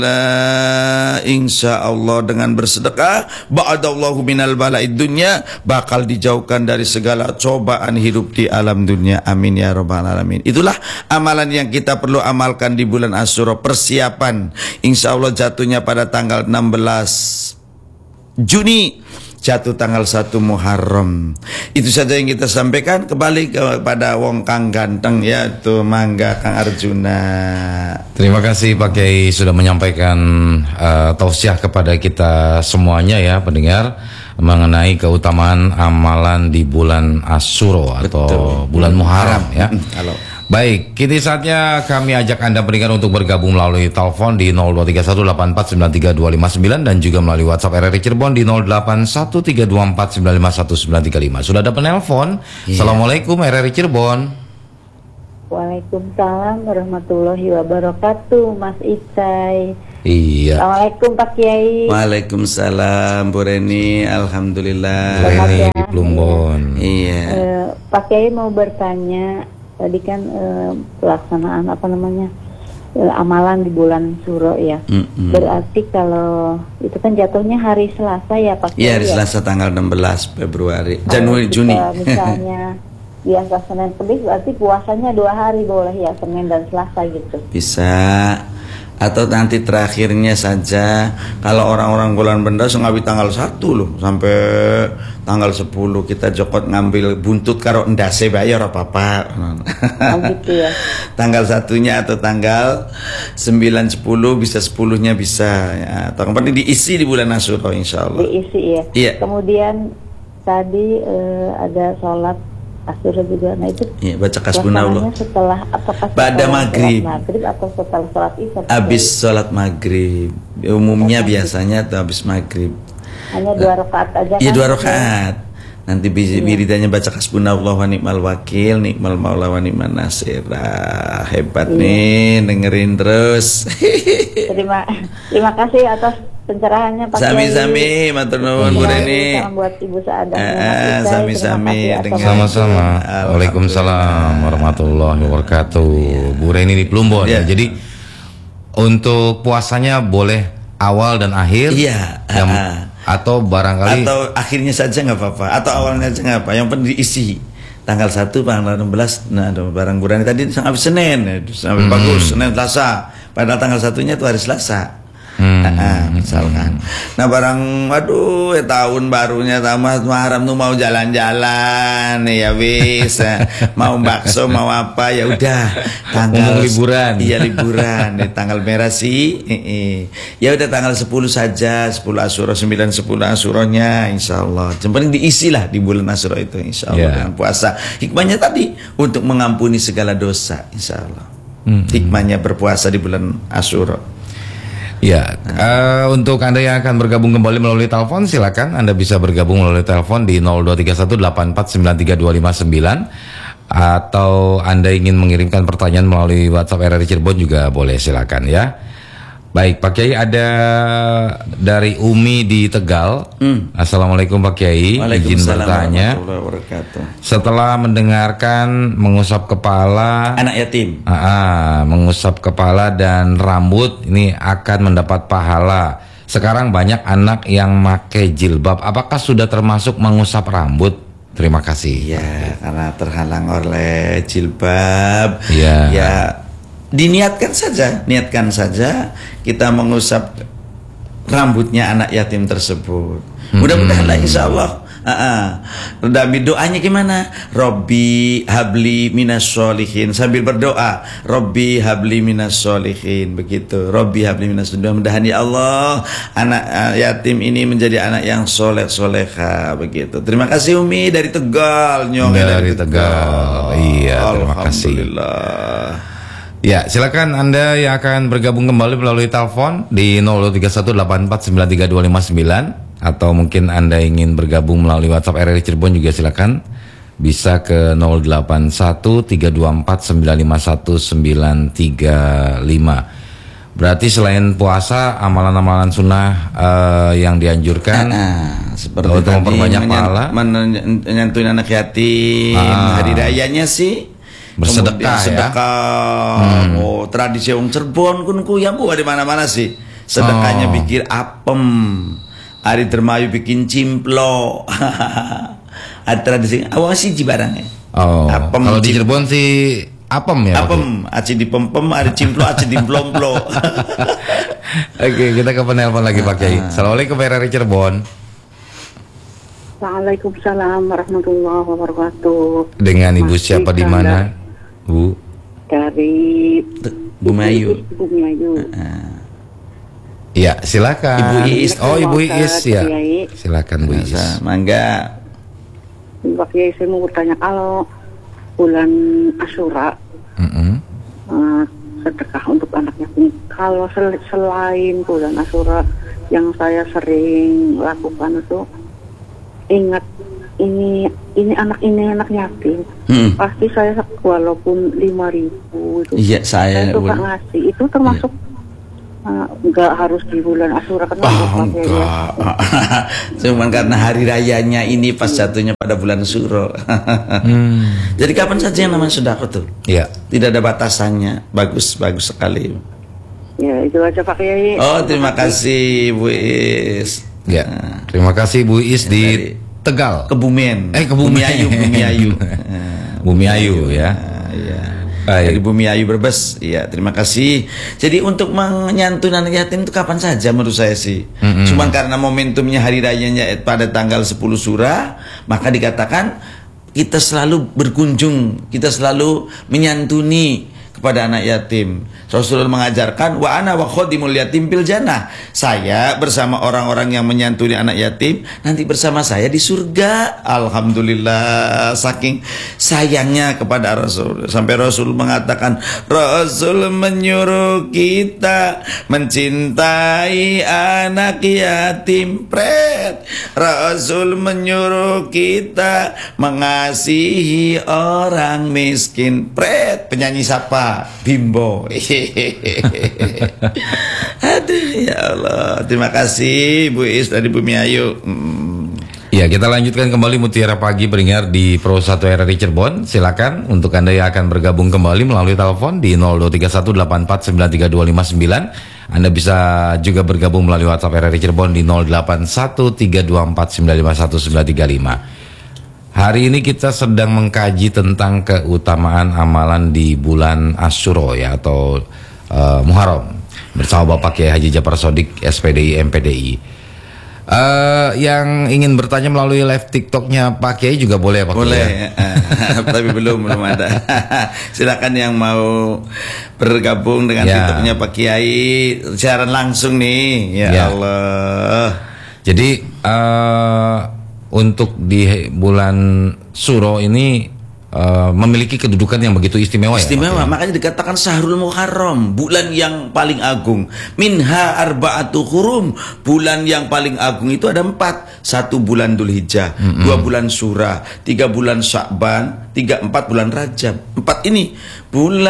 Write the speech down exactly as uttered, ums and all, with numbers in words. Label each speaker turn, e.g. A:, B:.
A: Insya Allah dengan bersedekah ba'adallahu minal bala'id dunya, bakal dijauhkan dari segala cobaan hidup di alam dunia. Amin ya rabbal alamin. Itulah amalan yang kita perlu amalkan di bulan Asyura. Persiapan insya Allah jatuhnya pada tanggal enam belas Juni, jatuh tanggal satu Muharram. Itu saja yang kita sampaikan. Kembali kepada wong kang ganteng, yaitu mangga Kang Arjuna.
B: Terima kasih Pak Kiai sudah menyampaikan uh, tausiah kepada kita semuanya ya pendengar, mengenai keutamaan amalan di bulan Asyura atau Betul. bulan Muharram ya.
A: Halo.
B: Baik, kini saatnya kami ajak Anda pendengar untuk bergabung melalui telepon di nol dua tiga satu delapan empat sembilan tiga dua lima sembilan dan juga melalui WhatsApp R R I Cirebon di nol delapan satu tiga dua empat sembilan lima satu sembilan tiga lima. Sudah ada penelpon. Yeah. Assalamualaikum R R I Cirebon.
C: Waalaikumsalam warahmatullahi wabarakatuh, Mas Icai.
B: Iya.
C: Assalamualaikum Pak Kiai.
A: Waalaikumsalam Bu Reni. Alhamdulillah.
B: Bu Reni di Plumbon.
A: Iya.
C: Uh, Pak Kiai mau bertanya. Tadi kan eh, pelaksanaan apa namanya eh, amalan di bulan Suro ya. Mm-hmm. Berarti kalau itu kan jatuhnya hari Selasa ya Pak.
A: Iya hari
C: ya?
A: Selasa tanggal enam belas Februari.
C: Kalau
A: Januari Juni.
C: Misalnya di angka Senin Kemis berarti puasanya dua hari boleh ya, Senin dan Selasa gitu.
A: Bisa. Atau nanti terakhirnya saja. Kalau orang-orang bulan benda sengawi tanggal satu loh sampai tanggal sepuluh kita jokot ngambil buntut karo endase bayar apa-apa.
C: Oh gitu ya.
A: Tanggal satunya atau tanggal sembilan sepuluh bisa sepuluhnya bisa ya. Atau kemarin diisi di bulan Asyura insyaallah.
C: Diisi ya.
A: Iya.
C: Kemudian tadi eh, ada sholat Asyura juga, nah itu
A: ya, baca Hasbunallah
C: setelah apakah
A: pada maghrib.
C: maghrib atau setelah sholat isya?
A: Habis sholat maghrib, umumnya biasanya atau habis maghrib.
C: Hanya dua rakaat aja.
A: Iya
C: kan?
A: dua rakaat. Nanti wiridanya iya. baca Hasbunallah wa ni'mal wakil, ni'mal maula wa ni'man nasir. Ah, hebat iya. nih, dengerin terus.
C: Terima terima kasih atas pencerahannya Pak.
A: Sami-sami, matur nuwun Bu Reni.
C: Salam buat Ibu Saada.
A: Ah, sami-sami.
B: Sama-sama. Waalaikumsalam warahmatullahi wabarakatuh. Bu Reni di Plumbon. Ya. Jadi untuk puasanya boleh awal dan akhir.
A: Iya.
B: Yang, atau barangkali
A: atau akhirnya saja nggak apa-apa, atau awalnya aja nggak apa. Yang penting diisi. Tanggal satu, tanggal enam belas, nah ada barang Bu Reni tadi sampai Senin, sampai hmm. bagus Senin Selasa. Padahal tanggal satunya itu hari Selasa. Hmm. Nah, misalkan. Nah barang, waduh, ya, tahun barunya tamat Muharram tuh mau jalan-jalan, ya wis, mau bakso, mau apa, ya udah. Tanggal
B: liburan.
A: Iya liburan, di tanggal merah sih. Ya udah tanggal sepuluh saja, sepuluh Asyura, sembilan sepuluh Asyuranya, insya Allah. Yang penting diisi lah di bulan Asyura itu, insya Allah yeah. dengan puasa. Hikmahnya tadi untuk mengampuni segala dosa, insya Allah. Hmm. Hikmahnya berpuasa di bulan Asyura.
B: Ya, uh, untuk Anda yang akan bergabung kembali melalui telepon, silakan Anda bisa bergabung melalui telepon di nol dua tiga satu delapan empat sembilan tiga dua lima sembilan, atau Anda ingin mengirimkan pertanyaan melalui WhatsApp R R I Cirebon juga boleh, silakan ya. Baik, Pak Kiai, ada dari Umi di Tegal. Hmm. Assalamualaikum Pak Kiai, izin bertanya. Setelah mendengarkan mengusap kepala
A: anak yatim,
B: aa, mengusap kepala dan rambut ini akan mendapat pahala. Sekarang banyak anak yang pakai jilbab, apakah sudah termasuk mengusap rambut? Terima kasih.
A: Ya, karena terhalang oleh jilbab.
B: Ya.
A: Ya. Diniatkan saja, niatkan saja kita mengusap rambutnya anak yatim tersebut. Mudah-mudahan lah insya Allah. Uh-uh. Dan doanya gimana? Robbi habli minas sholihin, sambil berdoa, Robbi habli minas sholihin, begitu. Robbi habli minas sholihin. Mudah-mudahan ya Allah anak uh, yatim ini menjadi anak yang soleh soleha, begitu. Terima kasih Umi dari Tegal, Nyong
B: dari, dari Tegal. Tegal. Iya, terima kasih.
A: Alhamdulillah.
B: Ya, silakan Anda yang akan bergabung kembali melalui telepon di nol dua tiga satu delapan empat sembilan tiga dua lima sembilan, atau mungkin Anda ingin bergabung melalui WhatsApp R R I Cirebon juga silakan. Bisa ke nol delapan satu tiga dua empat sembilan lima satu sembilan tiga lima. Berarti selain puasa, amalan-amalan sunnah uh, yang dianjurkan
A: nah, seperti
B: untuk memperbanyak pahala,
A: menyentuhin anak yatim, ah. hari rayanya sih
B: bersedekah,
A: sedekah,
B: ya.
A: Hmm. Oh, tradisi orang Cirebon kun ku yang buat di mana-mana sih. sedekahnya
B: Oh.
A: bikin apem, Ari Dermayu bikin cimplo. Ada tradisi awang siji barangnya.
B: Oh,
A: Apem,
B: kalau di
A: cim-
B: Cirebon sih apem ya. Pak Kiai?
A: Apem, aci dipempem, Ari cimplo, aci dimplom-plom.
B: Oke, kita ke penelpon lagi Pak Kiai. Assalamualaikum R R I Cirebon.
C: Waalaikumsalam warahmatullahi wabarakatuh.
B: Dengan Ibu
C: Mas
B: siapa di mana? Bu?
C: Dari
A: Bu Mayu.
C: Ibu Mayu.
B: Ya, silakan.
A: Ibu Iis.
B: Oh, Ibu Iis ya.
C: Kiai.
B: Silakan Bu Iis.
A: Masa, mangga.
C: Pak Kiai, saya mau bertanya, kalau bulan Asyura
B: Mm-mm.
C: eh, sedekah untuk anak yatim, kalau sel- selain bulan Asyura yang saya sering lakukan itu, ingat ini ini anak ini anak yatim,
A: Hmm.
C: pasti saya walaupun lima ribu itu
A: Iya, saya
C: saya suka
A: udah-
C: ngasih, itu termasuk eh, nggak harus di bulan Asyura kan?
A: Oh,
C: Pak Kiai, ya?
A: enggak. Cuman karena hari rayanya ini pas jatuhnya pada bulan Suro.
B: Hmm.
A: Jadi kapan saja yang namanya sedekah tuh.
B: Ya.
A: Tidak ada batasannya. Bagus, bagus sekali.
C: Ya itu aja Pak Kiai.
A: Oh, terima kasih Bu Is.
B: Ya. Terima kasih Bu Iis di
A: Dari-
B: Tegal.
A: Kebumen.
B: Eh, Kebumen.
A: Bumi Ayu, Bumi Ayu.
B: Bumi Ayu ya.
A: Ah, iya.
B: Baik.
A: Dari Bumi Ayu Brebes. Iya, terima kasih. Jadi untuk menyantun anak yatim itu kapan saja menurut saya sih.
B: Mm-mm.
A: Cuman karena momentumnya hari rayanya pada tanggal sepuluh Sura, maka dikatakan kita selalu berkunjung, kita selalu menyantuni kepada anak yatim. Rasulullah mengajarkan wa ana wa khadimul yatim bil jannah. Saya bersama orang-orang yang menyantuni anak yatim nanti bersama saya di surga. Alhamdulillah, saking sayangnya kepada Rasul sampai Rasul mengatakan, Rasul menyuruh kita mencintai anak yatim. Pret. Rasul menyuruh kita mengasihi orang miskin. Pret. Penyanyi siapa? Bimbo. Aduh, ya Allah. Terima kasih Bu Is dari Bumi Ayu. Hmm.
B: Ya, kita lanjutkan kembali Mutiara Pagi pendengar di Pro satu R R I Cirebon. Silakan untuk Anda yang akan bergabung kembali melalui telepon di nol dua tiga satu delapan empat sembilan tiga dua lima sembilan. Anda bisa juga bergabung melalui WhatsApp R R I Cirebon di nol delapan satu tiga dua empat sembilan lima satu sembilan tiga lima. Hari ini kita sedang mengkaji tentang keutamaan amalan di bulan Asyura ya, atau uh, Muharram bersama Bapak Kiai Haji Jafar Shodiq S P D I M P D I. Uh, yang ingin bertanya melalui live TikToknya Pak Kiai juga boleh Pak
A: Boleh,
B: Kiai?
A: ya? Tapi belum belum ada. Silakan yang mau bergabung dengan
B: Ya.
A: TikToknya Pak Kiai siaran langsung nih. Ya,
B: Ya.
A: Allah.
B: Jadi uh, untuk di bulan Suro ini uh, memiliki kedudukan yang begitu istimewa,
A: Istimewa,
B: ya Pak Kiai?
A: makanya dikatakan Syahrul Muharram, bulan yang paling agung. Minha arba'atu hurum, bulan yang paling agung itu ada empat. Satu bulan Dzulhijjah, mm-hmm. dua bulan Syura, tiga bulan Sya'ban, tiga empat bulan Rajab. Empat ini bulan